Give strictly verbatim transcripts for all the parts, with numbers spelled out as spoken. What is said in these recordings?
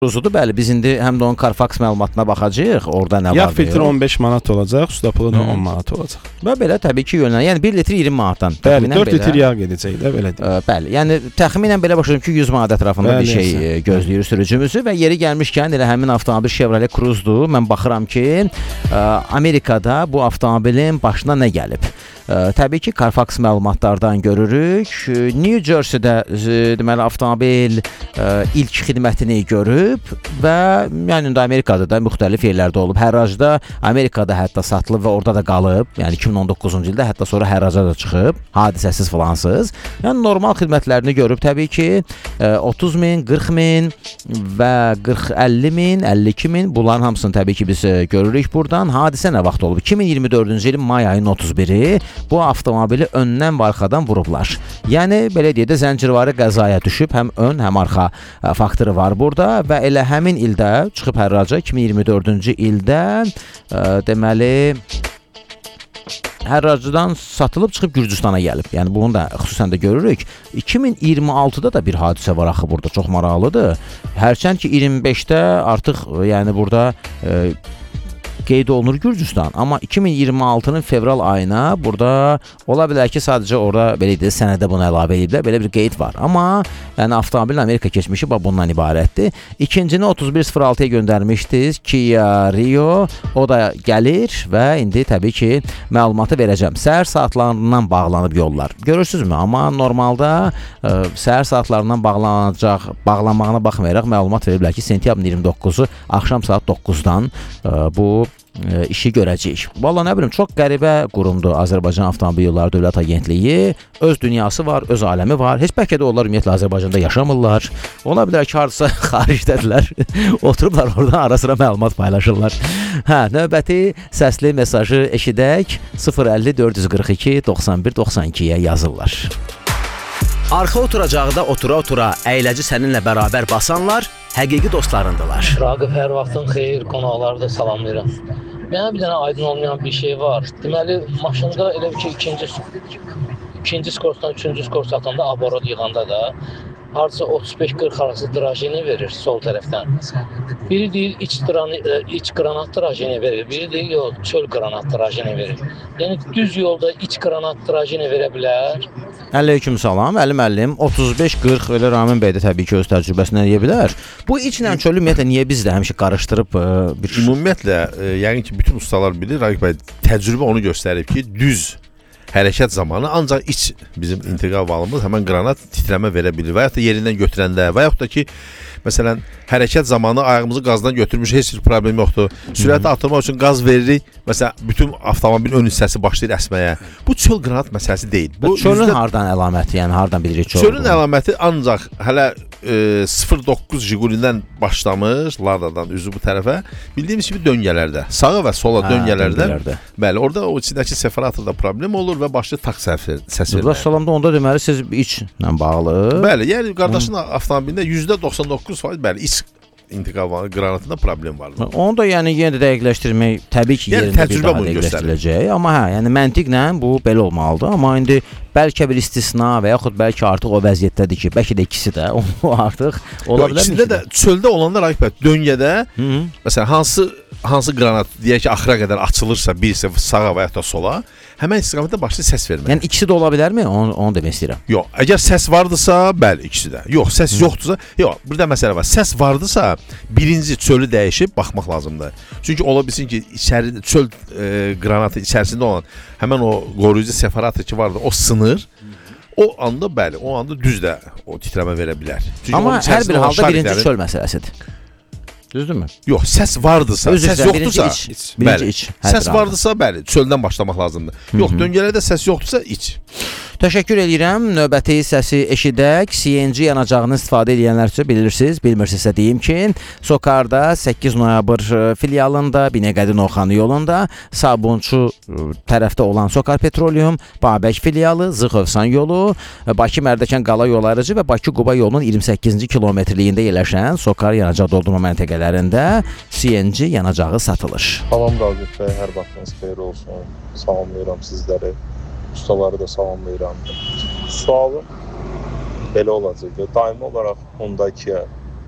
Uzudur, bəli, biz indi həm də onun Carfax məlumatına baxacağıq, orada nə var? Yağ filtri on beş manat olacaq, ustapığı da on manat olacaq. Və belə təbii ki, yönlən, yəni bir litr iyirmi manatdan. Bəli, dörd litr yağ gedəcək də, belə deyil. Ə, bəli, yəni təxminən belə başlayım ki, yüz manat ətrafında bəli, bir şey ə, gözləyir sürücümüzü və yeri gəlmişkən elə həmin avtomobil Chevrolet Cruze'dur. Mən baxıram ki, ə, Amerikada bu avtomobilin başına nə gəlib? Ə, təbii ki, Carfax məlumatlardan görürük. New Jersey-də deməli avtomobil ə, ilk xidmətini görüb və yəni də Amerikada da müxtəlif yerlərdə olub. Hərracda Amerikada hətta satılıb və orada da qalıb. Yəni iki min on doqquzuncu ildə hətta sonra hərraca da çıxıb, hadisəsiz filansız. Yəni normal xidmətlərini görüb təbii ki, otuz min, qırx min və qırx əlli min, əlli iki min bunların hamısını təbii ki biz görürük buradan. Hadisə nə vaxt olub? iki min iyirmi dördüncü ilin may ayının otuz biri bu avtomobili öndən və arxadan vurublar. Yəni belə deyək də zəncirvari qəzaya düşüb, həm ön, həm arxa faktoru var burada və elə həmin ildə çıxıb hərraca iki min iyirmi dördüncü ildə ə, deməli hərracıdan satılıb çıxıb Gürcüstana gəlib. Yəni bunu da xüsusən də görürük. iki min iyirmi altıda da bir hadisə var axı burada, çox maraqlıdır. Hərçənd ki iyirmi beşdə artıq yəni burada ə, qeyd olunur Gürcüstan, amma iki min iyirmi altının fevral ayına burada ola bilər ki, sadəcə orada belə deyək, sənədə bunu əlavə ediblər, belə bir qeyd var. Amma yəni avtomobilin Amerika keçmişi bundan ibarətdir. İkincini otuz bir sıfır altıya göndərmişdiniz, Kia Rio, o da gəlir və indi təbii ki məlumatı verəcəm. Səhər saatlarından bağlanıb yollar. Görürsünüzmü? Amma normalda ə, səhər saatlarından bağlanacaq, bağlanmağına baxmayaraq məlumat veriblər ki, sentyabrın iyirmi doqquzu axşam saat doqquzdan ə, bu ə, işi görəcəyik. Vallahi nə bilim, çox qəribə qurumdur Azərbaycan Avtomobil Yolları Dövlət Agentliyi. Öz dünyası var, öz aləmi var. Heç bəlkə də onlar ümumiyyətlə Azərbaycanda yaşamırlar. Ola bilər ki, hardasa xaricdədirlər. Oturublar oradan ara sıra məlumat paylaşırlar. Hə, növbəti səsli mesajı eşidək. sıfır əlli dörd yüz qırx iki doxsan bir doxsan ikiyə yazırlar. Arxa oturacaqda otura-otura əyləci səninlə bərabər basanlar həqiqi dostlarındılar. Raqib, hər vaxtın xeyir, qonaqları da salamlayıram. Mənə bir dənə aydın olmayan bir şey var. Deməli, maşında elə ki, ikinci, ikinci skorsdan üçüncü skors atanda aborot yığanda da hardasa otuz beş qırx arası drajeni verir sol tərəfdən. Biri deyir iç, iç qranat drajeni verir, biri deyir yox, çöl qranat drajeni verir. Yəni düz yolda iç qranat drajeni verə bilər. Əleyküm salam, Əli müəllim. otuz beş qırx elə Ramin bəy də təbii ki öz təcrübəsindən deyə bilər. Bu içlə çölü ümumiyyətlə niyə biz də həmişə qarışdırıb ə, bir ümumiyyətlə ə, yəqin ki bütün ustalar bilir, Raqib bəy, təcrübə onu göstərib ki, düz hərəkət zamanı ancaq iç bizim intiqal valımız həmən qranat titrəmə verə bilir və yaxud da yerindən götürəndə və yaxud da ki, məsələn, hərəkət zamanı ayağımızı qazdan götürmüş, heç bir problem yoxdur. Sürəti artırmaq üçün qaz veririk, məsələn, bütün avtomobil ön hissəsi başlayır əsməyə. Bu çöl qranat məsələsi deyil. Bu çölün yüzdə... hardan əlaməti, yəni hardan bilirik çöl? Çölün əlaməti ancaq hələ e, sıfır doqquz Jiguli'dən başlamış, Ladadan üzü bu tərəfə, bildiyimiz kimi döngələrdə, sağa və sola hə, döngələrdə, döngələrdə, bəli, orada o içindəki separatorda problem olur və başlayır tak səs verməyə. Burada salamda onda deməli siz içlə bağlı. Bəli, yəni qardaşın Hı. avtomobilində yüzdə doxsan doqquz faiz bəli, iç intiqal qranatında problem var. Onu da yəni yenə də dəqiqləşdirmək təbii ki, yəni, yerində bir daha dəqiqləşdiriləcək. Amma hə, yəni məntiqlə bu belə olmalıdır. Amma indi bəlkə bir istisna və yaxud bəlkə artıq o vəziyyətdədir ki, bəlkə də ikisi də o artıq ola bilər. İkisində də çöldə olanda Raqib, döngədə Hı -hı. məsələn hansı hansı qranat deyək ki, axıra qədər açılırsa, birisi sağa və yaxud da sola, həmən istiqamətdə başlayır səs verməyə. Yəni ikisi də ola bilərmi? Onu, onu demək istəyirəm. Yox, əgər səs vardısa, bəli, ikisi də. Yox, səs Hı. yoxdursa, yox, burada məsələ var. Səs vardısa, birinci çölü dəyişib baxmaq lazımdır. Çünki ola bilsin ki, içəri çöl e, qranatı içərisində olan həmən o qoruyucu separator ki vardı, o sınır. O anda bəli, o anda düz də o titrəmə verə bilər. Çünki amma hər bir halda birinci çöl məsələsidir. Düzdürmü? Yox, səs vardısa, Özür səs yoxdursa, iç, iç. Birinci iç. Səs vardısa, bəli, çöldən başlamaq lazımdır. Hı -hı. Yox, döngələrdə səs yoxdursa, iç. Təşəkkür edirəm. Növbəti səsi eşidək. C N G yanacağını istifadə edənlər üçün bilirsiniz, bilmirsinizsə deyim ki, Sokarda səkkiz noyabr filialında, Binəqədi Novxanı yolunda, Sabunçu tərəfdə olan Sokar Petroleum, Babək filialı, Zıxovsan yolu, Bakı Mərdəkan Qala yolu ayrıcı və Bakı Quba yolunun iyirmi səkkizinci kilometrliyində yerləşən Sokar yanacaq doldurma məntəqələrində C N G yanacağı satılır. Salam Raqib bəy, hər vaxtınız xeyir olsun. Salamlayıram sizləri. Ustaları da salamlayıram. Sualım belə olacaq. Daimi olaraq Honda Kia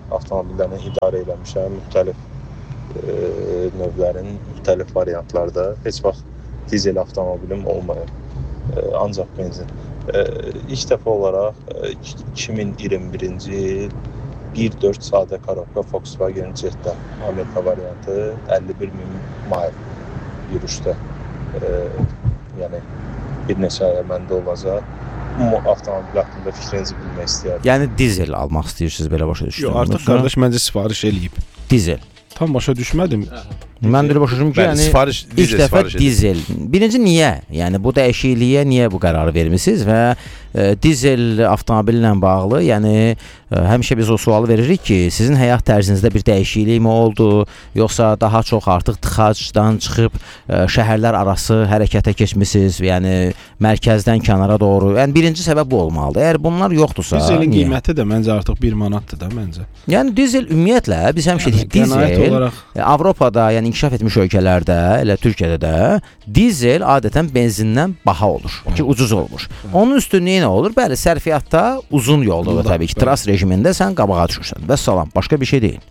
avtomobillərini idarə eləmişəm. Müxtəlif e, növlərin, müxtəlif variantlarda. Heç vaxt dizel avtomobilim olmayıb. E, ancaq benzin. E, ilk dəfə olaraq e, iki min iyirmi birinci il bir dörd sadə korobka Volkswagen Jetta Amerika variantı əlli bir min mayl yürüşdə. E, yəni bir neçə ay məndə olacaq. Bu avtomobil haqqında fikrinizi bilmək istəyərdim. Yəni dizel almaq istəyirsiniz, belə başa düşdüm. Yox, artıq qardaş məncə sifariş eləyib. Dizel. Tam başa düşmədim. Mən də başa düşdüm ki, Bəli, yəni sifariş, ilk dizel dəfə sifariş edin. dizel. Birinci niyə? Yəni bu dəyişikliyə niyə bu qərarı vermisiniz və e, dizel avtomobillə bağlı, yəni e, həmişə biz o sualı veririk ki, sizin həyat tərzinizdə bir dəyişiklikmi oldu, yoxsa daha çox artıq tıxacdan çıxıb e, şəhərlər arası hərəkətə keçmisiniz, yəni mərkəzdən kənara doğru. Yəni birinci səbəb bu olmalıdır. Əgər bunlar yoxdursa, Dizelin niyə? qiyməti də məncə artıq bir manatdır da məncə. Yəni dizel ümumiyyətlə biz həmişə Yəni, deyik, dizel qənaət olaraq Avropada, yəni inkişaf etmiş ölkələrdə, elə Türkiyədə də dizel adətən benzindən baha olur ki, ucuz olmuş. Onun üstünlüyü nə olur? Bəli, sərfiyyatda uzun yolda da təbii ki, tras rejimində sən qabağa düşürsən. Və salam, başqa bir şey deyil.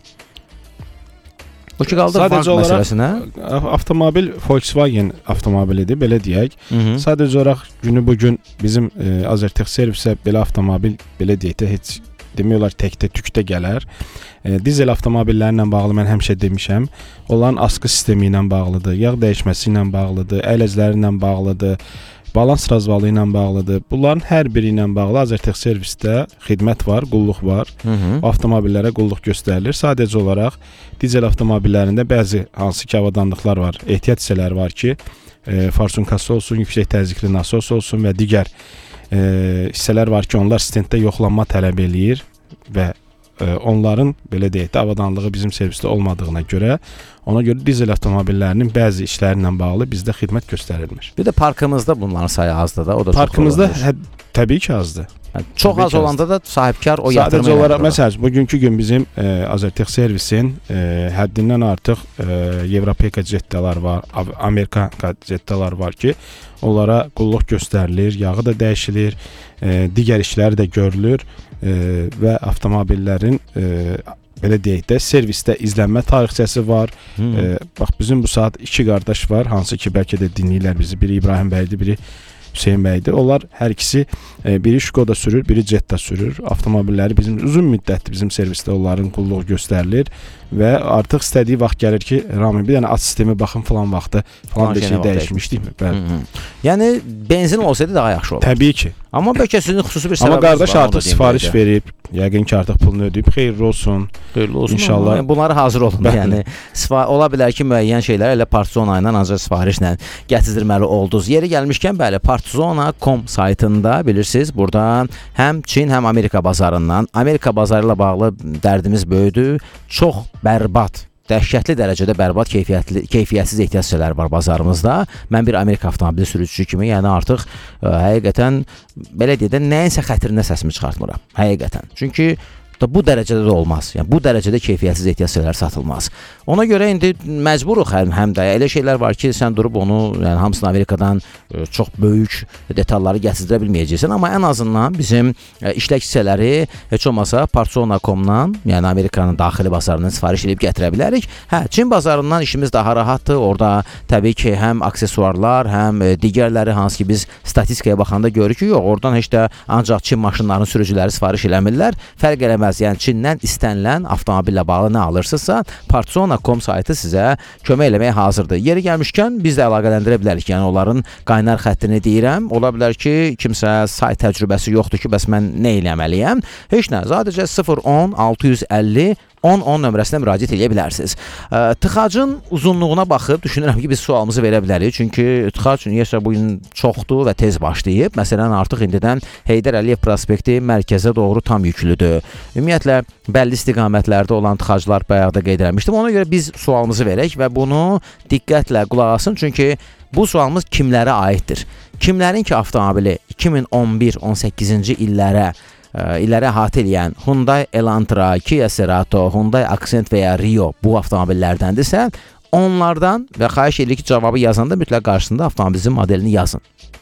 Bu ki qaldı sadəcə bank olaraq məsələsinə. avtomobil Volkswagen avtomobilidir, belə deyək. Hı -hı. Sadəcə olaraq günü bu gün bizim e, Azertex servisə belə avtomobil belə deyək də heç demək olar təkdə tükdə gələr. E, dizel avtomobillərlə bağlı mən həmişə demişəm, onların askı sistemi ilə bağlıdır, yağ dəyişməsi ilə bağlıdır, əyləcləri ilə bağlıdır, balans razvalı ilə bağlıdır. Bunların hər biri ilə bağlı Azertex servisdə xidmət var, qulluq var. Hı -hı. Avtomobillərə qulluq göstərilir. Sadəcə olaraq dizel avtomobillərində bəzi hansı ki avadanlıqlar var, ehtiyat hissələri var ki, e, farsunkası olsun, yüksək təzyiqli nasos olsun və digər e, hissələr var ki, onlar stenddə yoxlanma tələb eləyir və e, onların belə deyək də avadanlığı bizim servisdə olmadığına görə, ona görə dizel avtomobillərinin bəzi işlərlə bağlı bizdə xidmət göstərilmir. Bir də parkımızda bunların sayı azdır da, o da Parkımızda çox hə, təbii ki azdır. yəni, çox təbii az ki olanda da sahibkar o yatırımı Sadəcə olaraq edir. məsələn bugünkü gün bizim e, Azertex servisin e, həddindən artıq e, Evropeyka jettalar var, Amerika jettalar var ki, onlara qulluq göstərilir, yağı da dəyişilir, e, digər işləri də görülür e, və avtomobillərin e, belə deyək də servisdə izlənmə tarixçəsi var. Hmm. E, bax bizim bu saat iki qardaş var, hansı ki bəlkə də dinləyirlər bizi. Biri İbrahim bəydir, biri Hüseyn bəydir. Onlar hər ikisi e, biri Şkoda sürür, biri Jetta sürür. Avtomobilləri bizim uzun müddətdir bizim servisdə onların qulluğu göstərilir və artıq istədiyi vaxt gəlir ki, Rami bir dənə at sistemi baxın falan vaxtı falan bir şey dəyişmişdikmi? Bəli. Yəni benzin olsaydı daha yaxşı olardı. Təbii ki. Amma bəlkə sizin xüsusi bir səbəbiniz var. Amma qardaş onu artıq deyim sifariş deyəcəm. verib, yəqin ki artıq pulunu ödəyib, xeyirli olsun. Xeyirli olsun. İnşallah. Amma bunları hazır olun. Bəli. Yəni sifa ola bilər ki, müəyyən şeylər elə Partizona ilə ancaq sifarişlə gətizdirməli oldunuz. Yeri gəlmişkən bəli, partizona nöqtə com saytında bilirsiniz, buradan həm Çin, həm Amerika bazarından, Amerika bazarı ilə bağlı dərdimiz böyüdü. Çox bərbad, dəhşətli dərəcədə bərbad keyfiyyətli, keyfiyyətsiz ehtiyat hissələri var bazarımızda. Mən bir Amerika avtomobili sürücüsü kimi, yəni artıq ə, həqiqətən belə deyək də nəyinsə xətrinə səsimi çıxartmıram. Həqiqətən. Çünki da bu dərəcədə də olmaz. Yəni bu dərəcədə keyfiyyətsiz ehtiyat hissələri satılmaz. Ona görə indi məcburuq həm, həm də elə şeylər var ki, sən durub onu, yəni hamısını Amerikadan ə, çox böyük detalları gətirə bilməyəcəksən, amma ən azından bizim ə, işlək hissələri heç olmasa partizona nöqtə com-dan, yəni Amerikanın daxili bazarından sifariş edib gətirə bilərik. Hə, Çin bazarından işimiz daha rahatdır. Orada təbii ki, həm aksesuarlar, həm ə, digərləri hansı ki biz statistikaya baxanda görürük ki, yox, oradan heç də ancaq Çin maşınlarının sürücüləri sifariş eləmirlər. Fərq eləməz. Yəni Çindən istənilən avtomobillə bağlı nə alırsınızsa, partizona nöqtə com saytı sizə kömək eləməyə hazırdır. Yeri gəlmişkən biz də əlaqələndirə bilərik. Yəni onların qaynar xəttini deyirəm. Ola bilər ki, kimsə sayt təcrübəsi yoxdur ki, bəs mən nə eləməliyəm? Heç nə, sadəcə sıfır on altı yüz əlli on on nömrəsinə müraciət edə bilərsiniz. Ə, tıxacın uzunluğuna baxıb düşünürəm ki, biz sualımızı verə bilərik. Çünki tıxac niyəsə bu gün çoxdur və tez başlayıb. Məsələn, artıq indidən Heydər Əliyev prospekti mərkəzə doğru tam yüklüdür. Ümumiyyətlə, bəlli istiqamətlərdə olan tıxaclar bayaqda qeyd etmişdim. Ona görə biz sualımızı verək və bunu diqqətlə qulaq asın. Çünki bu sualımız kimlərə aiddir? Kimlərin ki, avtomobili iki min on bir on səkkizinci illərə illəri əhatə edən Hyundai Elantra, Kia Cerato, Hyundai Accent və ya Rio bu avtomobillərdəndirsə, onlardan və xahiş edirik ki, cavabı yazanda mütləq qarşısında avtomobilinizin modelini yazın.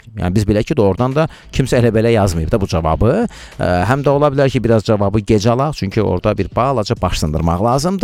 Yəni biz bilək ki, doğrudan da kimsə elə belə yazmayıb da bu cavabı. Ə, həm də ola bilər ki, biraz cavabı gec alaq, çünki orada bir balaca baş sındırmaq lazımdır.